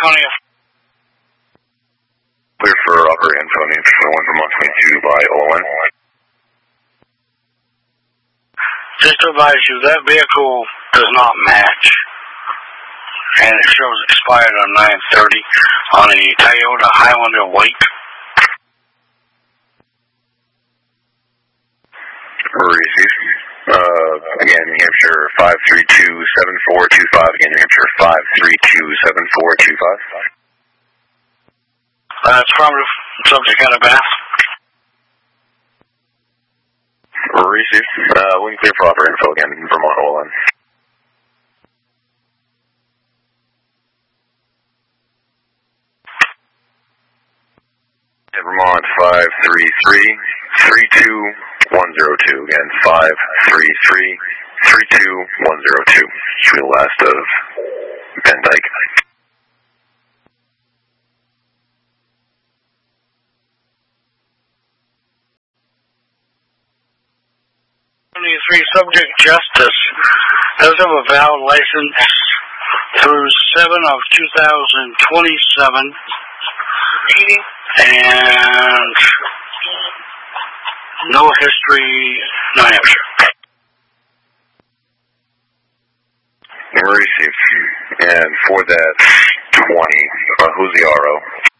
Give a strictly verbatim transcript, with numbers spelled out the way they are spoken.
Franconia. Clear for upper Antonia for one from one twenty-two by Olin. Just to advise you, that vehicle does not match. And it shows expired on nine thirty on a Toyota Highlander white. Receive. Uh, again, New Hampshire five three two seven four two five. Again, New Hampshire five three two seven four two five. That's affirmative. Subject had a bath. Receive. Uh, wind clear for upper info again, Vermont Olin. Vermont five three three three two one zero two. Again, five three three three two one zero two. Should be the last of Van Dyke. twenty-three subject Justice does have a valid license through seven of two thousand twenty-seven. And no history, New Hampshire. Received. And for that twenty, uh, who's the R O?